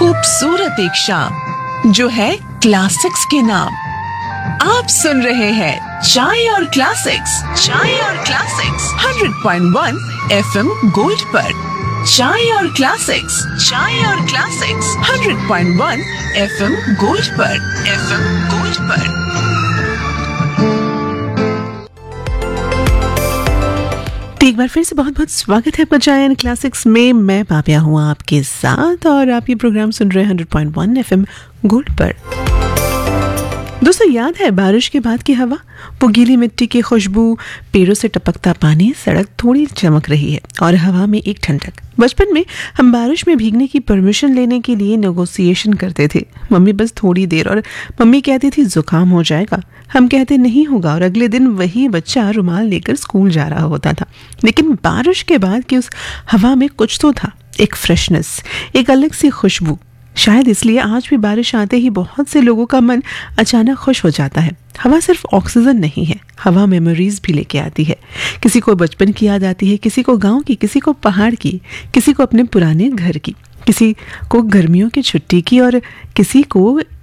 खूबसूरत एक शाम जो है क्लासिक्स के नाम। आप सुन रहे हैं चाय और क्लासिक्स, चाय और क्लासिक्स 100.1 FM गोल्ड पर। चाय और क्लासिक्स, चाय और क्लासिक्स 100.1 FM गोल्ड पर, FM गोल्ड पर। एक बार फिर से बहुत बहुत स्वागत है आपका चाय एंड क्लासिक्स में। मैं पापिया हूँ आपके साथ और आप ये प्रोग्राम सुन रहे हैं 100.1 FM गोल्ड पर। दोस्तों, याद है बारिश के बाद की हवा, वो गीली मिट्टी की खुशबू, पेड़ों से टपकता पानी, सड़क थोड़ी चमक रही है और हवा में एक ठंडक। बचपन में हम बारिश में भीगने की परमिशन लेने के लिए नेगोशिएशन करते थे। मम्मी बस थोड़ी देर, और मम्मी कहती थी जुकाम हो जाएगा, हम कहते नहीं होगा, और अगले दिन वही बच्चा रुमाल लेकर स्कूल जा रहा होता था। लेकिन बारिश के बाद की उस हवा में कुछ तो था, एक फ्रेशनेस, एक अलग सी खुशबू। शायद इसलिए आज भी बारिश आते ही बहुत से लोगों का मन अचानक खुश हो जाता है। हवा सिर्फ ऑक्सीजन नहीं है, हवा मेमोरीज भी लेके आती है। किसी को बचपन की याद आती है, किसी को गांव की, किसी को पहाड़ की, किसी को अपने पुराने घर की, किसी को गर्मियों की छुट्टी की, और किसी को